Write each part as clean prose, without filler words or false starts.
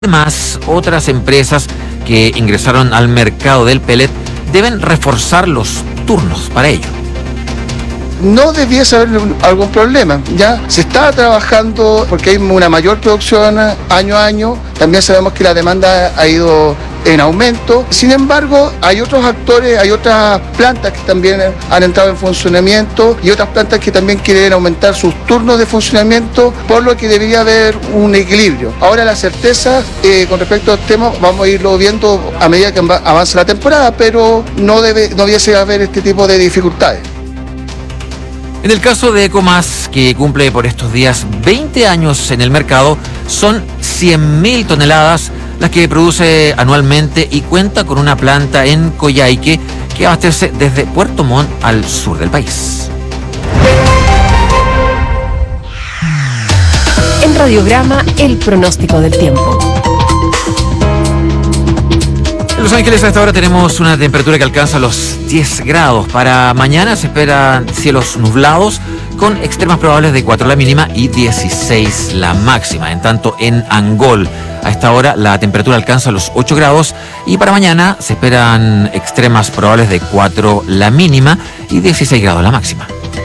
Además, otras empresas que ingresaron al mercado del pellet deben reforzar los turnos para ello. No debiese haber algún problema, ya se está trabajando porque hay una mayor producción año a año, también sabemos que la demanda ha ido en aumento. Sin embargo, hay otros actores, hay otras plantas que también han entrado en funcionamiento y otras plantas que también quieren aumentar sus turnos de funcionamiento, por lo que debería haber un equilibrio. Ahora la certeza con respecto al tema vamos a irlo viendo a medida que avance la temporada, pero no debiese haber este tipo de dificultades. En el caso de Ecomas, que cumple por estos días 20 años en el mercado, son 100.000 toneladas las que produce anualmente y cuenta con una planta en Coyhaique que abastece desde Puerto Montt al sur del país. En Radiograma, el pronóstico del tiempo. En Los Ángeles a esta hora tenemos una temperatura que alcanza los 10 grados. Para mañana se esperan cielos nublados con extremas probables de 4 la mínima y 16 la máxima. En tanto, en Angol a esta hora la temperatura alcanza los 8 grados y para mañana se esperan extremas probables de 4 la mínima y 16 grados la máxima.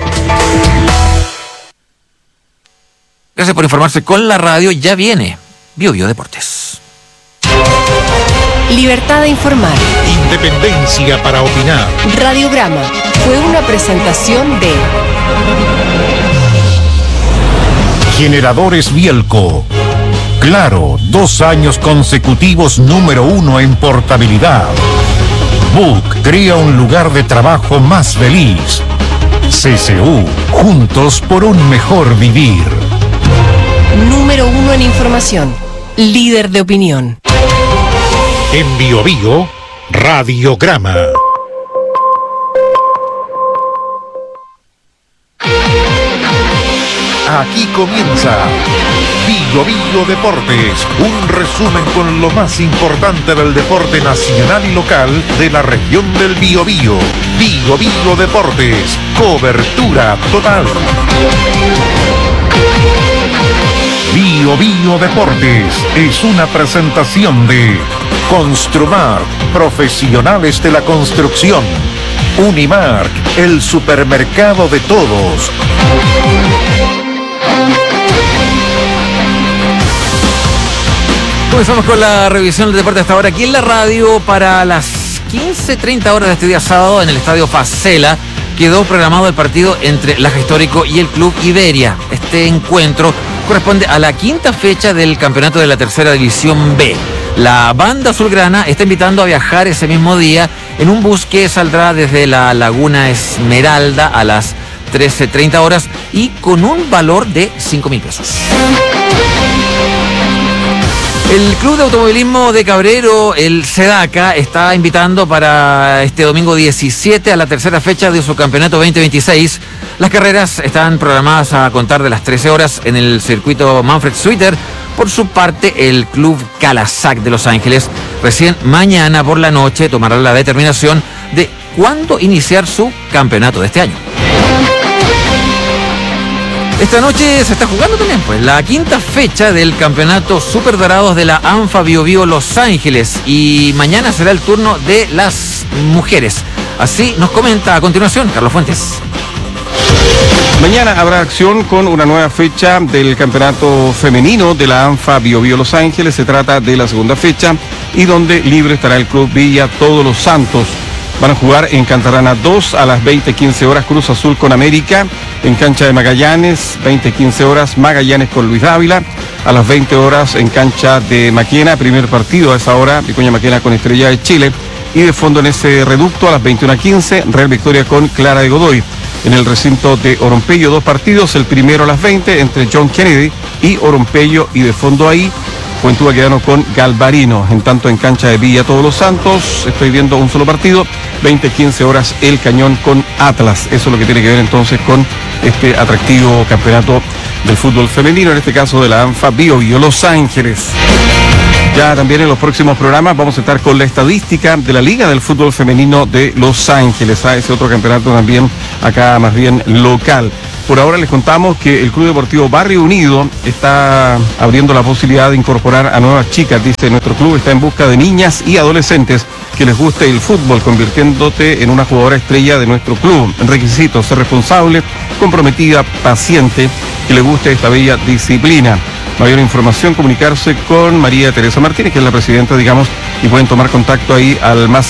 Gracias por informarse con la radio. Ya viene BioBio Deportes. Libertad de informar. Independencia para opinar. Radiograma fue una presentación de Generadores Bielco. Claro, 2 años consecutivos número 1 en portabilidad. Book crea un lugar de trabajo más feliz. CCU, juntos por un mejor vivir. número 1 en información. Líder de opinión. En BioBio, Radiograma. Aquí comienza BioBio Deportes, un resumen con lo más importante del deporte nacional y local de la región del Biobío. BioBio Deportes, cobertura total. BioBio Deportes es una presentación de Construmark, profesionales de la construcción. Unimark, el supermercado de todos. Comenzamos con la revisión del deporte hasta ahora aquí en la radio. Para las 15:30 horas de este día sábado en el estadio Facela quedó programado el partido entre Laja Histórico y el Club Iberia. Este encuentro corresponde a la 5ª fecha del campeonato de la Tercera División B. La banda azulgrana está invitando a viajar ese mismo día en un bus que saldrá desde la Laguna Esmeralda a las 13:30 horas y con un valor de 5.000 pesos. El Club de Automovilismo de Cabrero, el SEDACA, está invitando para este domingo 17 a la tercera fecha de su campeonato 2026. Las carreras están programadas a contar de las 13 horas en el circuito Manfred Suiter. Por su parte, el Club Calasac de Los Ángeles recién mañana por la noche tomará la determinación de cuándo iniciar su campeonato de este año. Esta noche se está jugando también, pues, la 5ª fecha del campeonato Super Dorados de la ANFA BioBio Los Ángeles y mañana será el turno de las mujeres. Así nos comenta a continuación Carlos Fuentes. Mañana habrá acción con una nueva fecha del campeonato femenino de la ANFA BioBio Los Ángeles. Se trata de la segunda fecha y donde libre estará el Club Villa Todos los Santos. Van a jugar en Cantarana 2 a las 20:15 horas Cruz Azul con América. En cancha de Magallanes, 20:15 horas Magallanes con Luis Dávila. A las 20 horas en cancha de Maquena, primer partido a esa hora, Vicuña Maquena con Estrella de Chile. Y de fondo en ese reducto a las 21:15, Real Victoria con Clara de Godoy. En el recinto de Orompello, 2 partidos, el primero a las 20 entre John Kennedy y Orompello y de fondo ahí Juventud Baquedano con Galvarino. En tanto en cancha de Villa Todos los Santos estoy viendo un solo partido, 20:15 horas El Cañón con Atlas. Eso es lo que tiene que ver entonces con este atractivo campeonato del fútbol femenino, en este caso de la ANFA BioBio Los Ángeles. Ya también en los próximos programas vamos a estar con la estadística de la Liga del Fútbol Femenino de Los Ángeles, ese otro campeonato también acá más bien local. Por ahora les contamos que el Club Deportivo Barrio Unido está abriendo la posibilidad de incorporar a nuevas chicas. Dice, nuestro club está en busca de niñas y adolescentes que les guste el fútbol, convirtiéndote en una jugadora estrella de nuestro club. Requisitos: ser responsable, comprometida, paciente, que le guste esta bella disciplina. Mayor información, comunicarse con María Teresa Martínez, que es la presidenta, digamos, y pueden tomar contacto ahí al más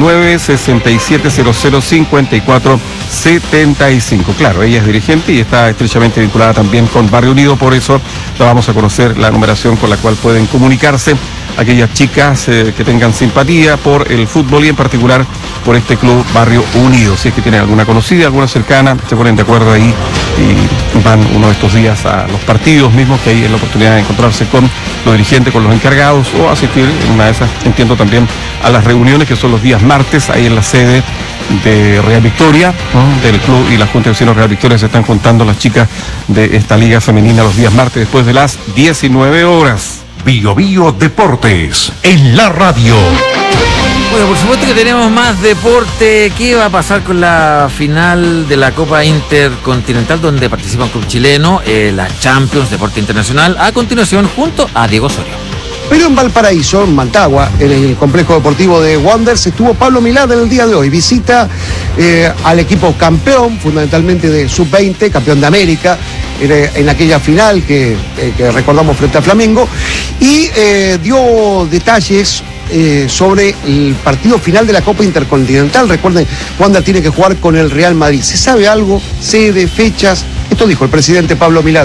569-6700-5475. Claro, ella es dirigente y está estrechamente vinculada también con Barrio Unido, por eso la vamos a conocer la numeración con la cual pueden comunicarse aquellas chicas que tengan simpatía por el fútbol y en particular por este club Barrio Unido. Si es que tienen alguna conocida, alguna cercana, se ponen de acuerdo ahí y van uno de estos días a los partidos mismos, que hay la oportunidad de encontrarse con los dirigentes, con los encargados, o asistir en una de esas, entiendo, también a las reuniones que son los días martes, ahí en la sede de Real Victoria, del club, y la Junta de Vecinos Real Victoria se están juntando las chicas de esta liga femenina los días martes después de las 19 horas. Bio Bio Deportes, en la radio. Bueno, por supuesto que tenemos más deporte. ¿Qué va a pasar con la final de la Copa Intercontinental donde participa un club chileno, la Champions Deporte Internacional? A continuación, junto a Diego Osorio. Pero en Valparaíso, en Mantagua, en el complejo deportivo de Wanderers, estuvo Pablo Milad en el día de hoy. Visita al equipo campeón, fundamentalmente de Sub-20, campeón de América, en aquella final que recordamos frente a Flamengo, y dio detalles sobre el partido final de la Copa Intercontinental. Recuerden, Wander tiene que jugar con el Real Madrid. ¿Se sabe algo? ¿Sede, fechas? Esto dijo el presidente Pablo Milad.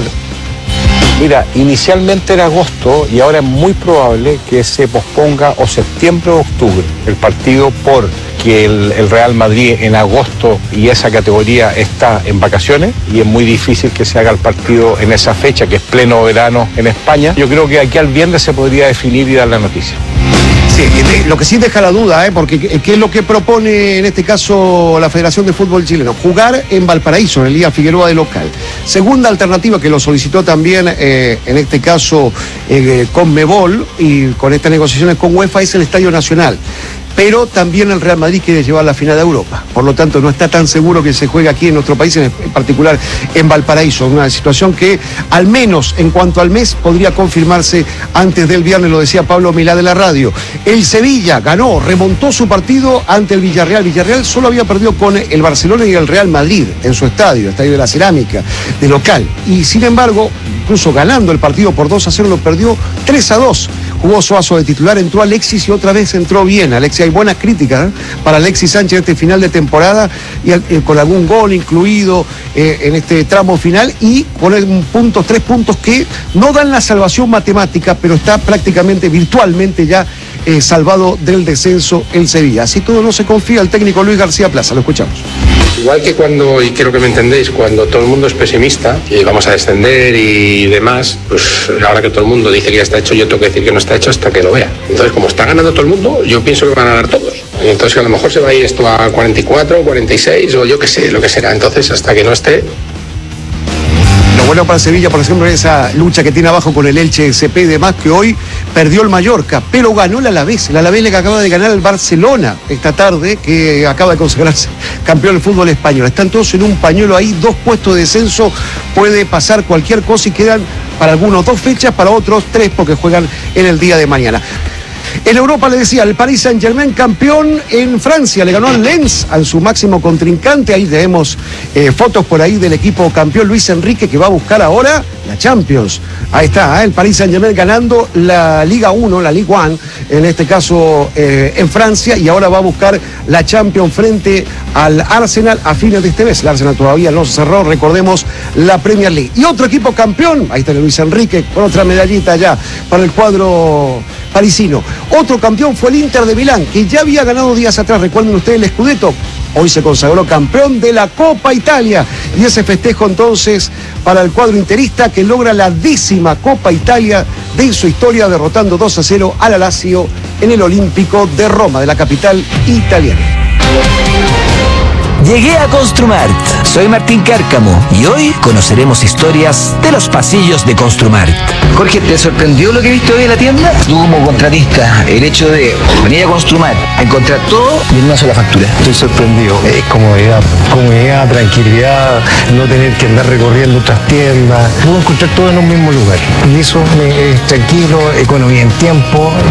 Mira, inicialmente era agosto y ahora es muy probable que se posponga o septiembre o octubre el partido, porque el Real Madrid en agosto y esa categoría está en vacaciones y es muy difícil que se haga el partido en esa fecha, que es pleno verano en España. Yo creo que aquí al viernes se podría definir y dar la noticia. Sí, lo que sí deja la duda, porque ¿qué es lo que propone en este caso la Federación de Fútbol Chileno? Jugar en Valparaíso, en el Liga Figueroa de local. Segunda alternativa, que lo solicitó también, en este caso, Conmebol, y con estas negociaciones con UEFA, es el Estadio Nacional. Pero también el Real Madrid quiere llevar la final de Europa. Por lo tanto, no está tan seguro que se juegue aquí en nuestro país, en particular en Valparaíso. Una situación que, al menos en cuanto al mes, podría confirmarse antes del viernes, lo decía Pablo Milá de la radio. El Sevilla ganó, remontó su partido ante el Villarreal. Villarreal solo había perdido con el Barcelona y el Real Madrid en su estadio de la Cerámica, de local. Y sin embargo, incluso ganando el partido por 2-0, lo perdió 3-2. Jugó Suazo de titular, entró Alexis y otra vez entró bien. Alexis, hay buenas críticas para Alexis Sánchez este final de temporada, y con algún gol incluido en este tramo final, y con 3 puntos que no dan la salvación matemática, pero está prácticamente, virtualmente ya salvado del descenso el Sevilla. Así todo no se confía el técnico Luis García Plaza. Lo escuchamos. Igual que cuando, y quiero que me entendéis, cuando todo el mundo es pesimista y vamos a descender y demás, pues ahora que todo el mundo dice que ya está hecho, yo tengo que decir que no está hecho hasta que lo vea. Entonces, como está ganando todo el mundo, yo pienso que van a ganar todos. Entonces, a lo mejor se va a ir esto a 44, 46 o yo qué sé, lo que será. Entonces, hasta que no esté... Lo bueno para Sevilla, por ejemplo, es esa lucha que tiene abajo con el Elche SP y demás, que hoy perdió el Mallorca, pero ganó el Alavés. El Alavés le acaba de ganar al Barcelona esta tarde, que acaba de consagrarse campeón del fútbol español. Están todos en un pañuelo ahí, 2 puestos de descenso, puede pasar cualquier cosa y quedan para algunos 2 fechas, para otros 3 porque juegan en el día de mañana. En Europa, le decía, el Paris Saint-Germain campeón en Francia, le ganó al Lens, a su máximo contrincante. Ahí tenemos fotos por ahí del equipo campeón Luis Enrique, que va a buscar ahora la Champions. Ahí está, el Paris Saint-Germain ganando la Liga 1, la Ligue 1, en este caso en Francia, y ahora va a buscar la Champions frente al Arsenal a fines de este mes. El Arsenal todavía no se cerró, recordemos, la Premier League. Y otro equipo campeón, ahí está Luis Enrique, con otra medallita ya para el cuadro parisino. Otro campeón fue el Inter de Milán, que ya había ganado días atrás, recuerden ustedes, el Scudetto. Hoy se consagró campeón de la Copa Italia, y ese festejo entonces para el cuadro interista, que logra la 10ª Copa Italia de su historia, derrotando 2-0 a la Lazio en el Olímpico de Roma, de la capital italiana. Llegué a Construmart. Soy Martín Cárcamo y hoy conoceremos historias de los pasillos de Construmart. Jorge, ¿te sorprendió lo que viste hoy en la tienda? Tú como contratista, el hecho de venir a Construmart, a encontrar todo en una sola factura. Estoy sorprendido. Es comodidad, tranquilidad, no tener que andar recorriendo otras tiendas. Puedo encontrar todo en un mismo lugar. Y eso es tranquilo, economía en tiempo.